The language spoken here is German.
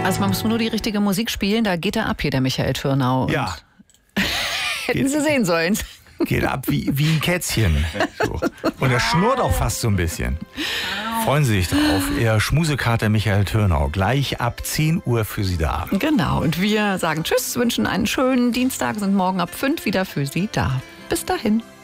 Also man muss nur die richtige Musik spielen, da geht er ab hier, der Michael Türnau. Ja. Hätten Sie sehen sollen. Geht ab wie ein Kätzchen. So. Und er schnurrt auch fast so ein bisschen. Freuen Sie sich drauf. Ihr Schmusekater Michael Türnau. Gleich ab 10 Uhr für Sie da. Genau. Und wir sagen Tschüss, wünschen einen schönen Dienstag, sind morgen ab 5 wieder für Sie da. Bis dahin.